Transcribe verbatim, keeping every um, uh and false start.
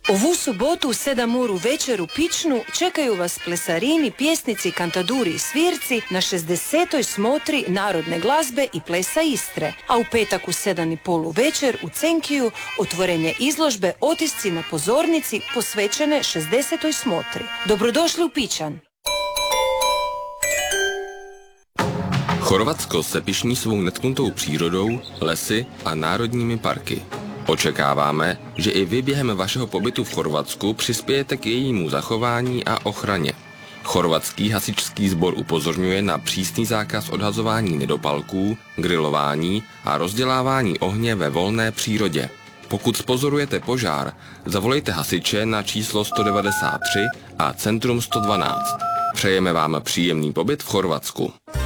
Ovu subotu u sedam uru večer u Pičnu čekaju vas plesarini, pjesnici, kantaduri i svirci na šezdesetoj smotri narodne glazbe i plesa Istre, a u petak u sedam i pol večer u Cenkiju otvorenje izložbe Otisci na pozornici posvećene šezdesetoj smotri. Dobrodošli u Pičan! Chorvatsko se pyšní svou netknutou přírodou, lesy a národními parky. Očekáváme, že i vy během vašeho pobytu v Chorvatsku přispějete k jejímu zachování a ochraně. Chorvatský hasičský sbor upozorňuje na přísný zákaz odhazování nedopalků, grilování a rozdělávání ohně ve volné přírodě. Pokud zpozorujete požár, zavolejte hasiče na číslo sto devadesát tři a Centrum sto dvanáct. Přejeme vám příjemný pobyt v Chorvatsku.